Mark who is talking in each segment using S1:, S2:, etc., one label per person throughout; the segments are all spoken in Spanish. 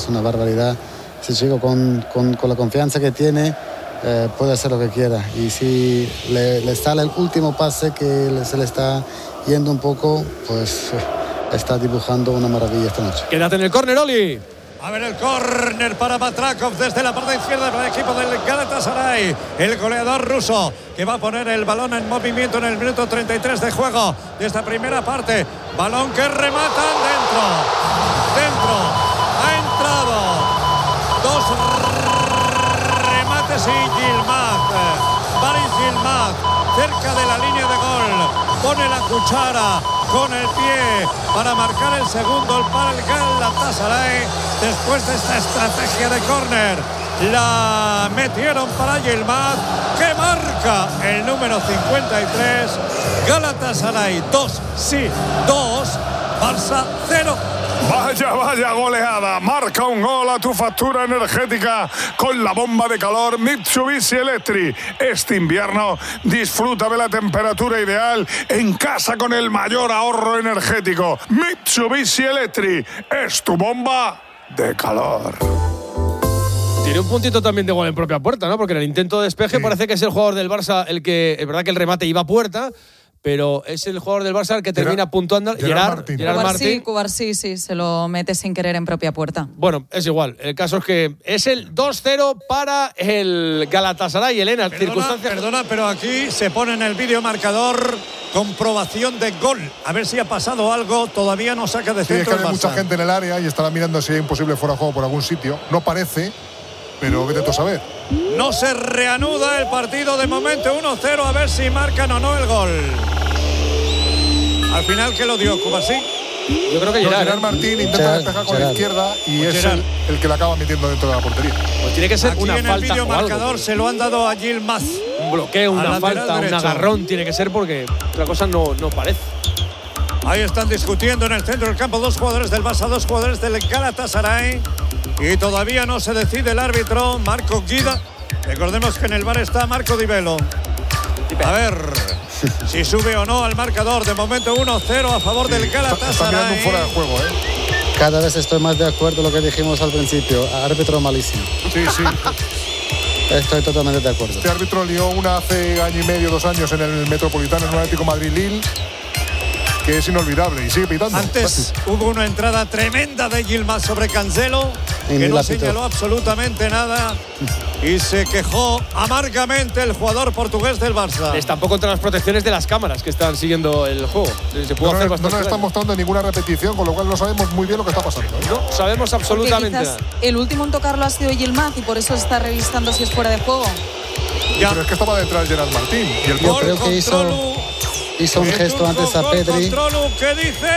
S1: una barbaridad. Ese chico con la confianza que tiene puede hacer lo que quiera, y si le sale el último pase que se le está yendo un poco, pues está dibujando una maravilla esta noche.
S2: Quédate en el córner, Oli.
S3: A ver el córner para Batrakov desde la parte izquierda para el equipo del Galatasaray. El goleador ruso que va a poner el balón en movimiento en el minuto 33 de juego de esta primera parte. Balón que rematan dentro. Ha entrado. Dos remates y Yilmaz. Baris Yilmaz cerca de la línea de gol. Pone la cuchara con el pie para marcar el segundo para el Galatasaray. Después de esta estrategia de córner, la metieron para Yilmaz, que marca el número 53. Galatasaray 2, Barça 0.
S4: Vaya goleada. Marca un gol a tu factura energética con la bomba de calor Mitsubishi Electric. Este invierno disfruta de la temperatura ideal en casa con el mayor ahorro energético. Mitsubishi Electric es tu bomba de calor.
S2: Tiene un puntito también de gol en propia puerta, ¿no? Porque en el intento de despeje parece que es el jugador del Barça el que, es verdad que el remate iba a puerta, pero es el jugador del Barça el que termina puntuando. Gerard Martín.
S5: Cubarsí, sí, se lo mete sin querer en propia puerta.
S2: Bueno, es igual. El caso es que es el 2-0 para el Galatasaray. Elena,
S3: Perdona, pero aquí se pone en el vídeo marcador comprobación de gol. A ver si ha pasado algo. Todavía no saca de centro.
S6: Sí, es que hay mucha gente en el área y estará mirando si hay un posible fuera de juego por algún sitio. No parece, pero vete tú a saber.
S3: No se reanuda el partido de momento 1-0, a ver si marcan o no el gol. Al final, ¿qué lo dio Cubarsí?
S2: Yo creo que
S6: Gerard Martín intenta despejar con la izquierda y es el que la acaba metiendo dentro de la portería.
S2: Pues tiene que ser
S3: aquí
S2: una
S3: en
S2: falta.
S3: El vídeo marcador se lo han dado a Yilmaz.
S2: Un bloqueo, una falta, un agarrón tiene que ser, porque otra cosa no parece.
S3: Ahí están discutiendo en el centro del campo dos jugadores del Barça, dos jugadores del Galatasaray. Y todavía no se decide el árbitro, Marco Guida. Recordemos que en el VAR está Marco Di Velo. A ver si sube o no al marcador. De momento 1-0 a favor del Galatasaray.
S6: Está mirando fuera de juego,
S1: Cada vez estoy más de acuerdo con lo que dijimos al principio. Árbitro malísimo.
S6: Sí.
S1: Estoy totalmente de acuerdo.
S6: Este árbitro lió una hace año y medio, 2 años en el Metropolitano, en un Atlético Madrid-Lille, que es inolvidable y sigue pitando.
S3: Antes hubo una entrada tremenda de Yilmaz sobre Cancelo, que no señaló absolutamente nada y se quejó amargamente el jugador portugués del Barça.
S2: Estampó contra las protecciones de las cámaras que están siguiendo el juego. Se puede hacer bastante.
S6: No nos están mostrando ninguna repetición, con lo cual no sabemos muy bien lo que está pasando.
S2: No sabemos absolutamente nada.
S5: El último en tocarlo ha sido Yilmaz y por eso está revisando si es fuera de juego.
S6: Pero es que estaba detrás Gerard Martín. Y el
S1: Yo creo que hizo un gesto antes a Pedri.
S3: ¿Qué dice?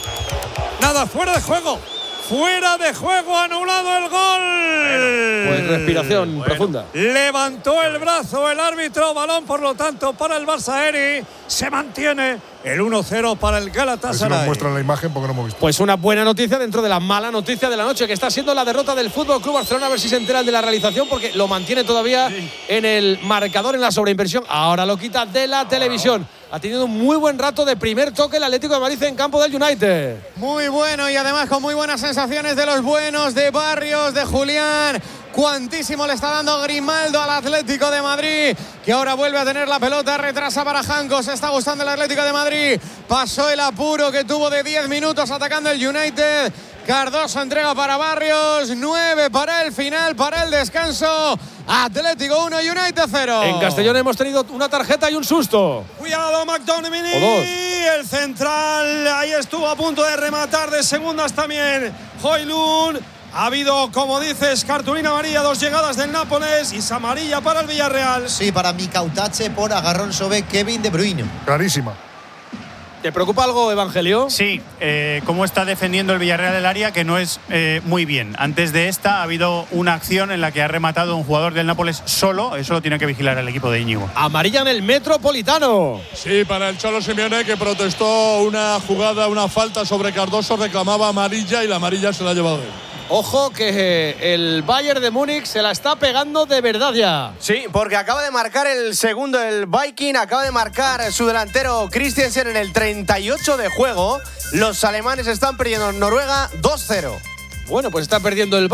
S3: Nada, fuera de juego. Fuera de juego, anulado el gol.
S2: Pues respiración profunda.
S3: Levantó el brazo el árbitro, balón por lo tanto para el Barça. Eri se mantiene el 1-0 para el Galatasaray.
S6: Si nos muestran la imagen porque no hemos visto.
S2: Pues una buena noticia dentro de la mala noticia de la noche, que está siendo la derrota del FC Barcelona. A ver si se enteran de la realización, porque lo mantiene todavía en el marcador, en la sobreinversión. Ahora lo quita de la televisión. Ha tenido un muy buen rato de primer toque el Atlético de Madrid en campo del United.
S7: Muy bueno, y además con muy buenas sensaciones de los buenos, de Barrios, de Julián. Cuantísimo le está dando Grimaldo al Atlético de Madrid, que ahora vuelve a tener la pelota, retrasa para Janko. Se está gustando el Atlético de Madrid. Pasó el apuro que tuvo de 10 minutos atacando el United. Cardoso entrega para Barrios, 9 para el final, para el descanso. Atlético 1, United 0.
S2: En Castellón hemos tenido una tarjeta y un susto.
S7: Cuidado, McTominay. El central, ahí estuvo a punto de rematar de segundas también Højlund. Ha habido, como dices, cartulina amarilla, 2 llegadas del Nápoles y esa amarilla para el Villarreal.
S8: Sí, para Mikautache por agarrón sobre Kevin De Bruyne.
S6: Clarísima.
S2: ¿Te preocupa algo, Evangelio?
S9: Sí, cómo está defendiendo el Villarreal el área, que no es muy bien. Antes de esta ha habido una acción en la que ha rematado un jugador del Nápoles solo. Eso lo tiene que vigilar el equipo de Íñigo.
S2: Amarilla en el Metropolitano.
S10: Sí, para el Cholo Simeone, que protestó una jugada, una falta sobre Cardoso, reclamaba amarilla y la amarilla se la ha llevado él.
S2: Ojo que el Bayern de Múnich se la está pegando de verdad ya.
S11: Sí, porque acaba de marcar el segundo el Viking, acaba de marcar su delantero Christensen en el 38 de juego. Los alemanes están perdiendo en Noruega 2-0.
S2: Bueno, pues está perdiendo el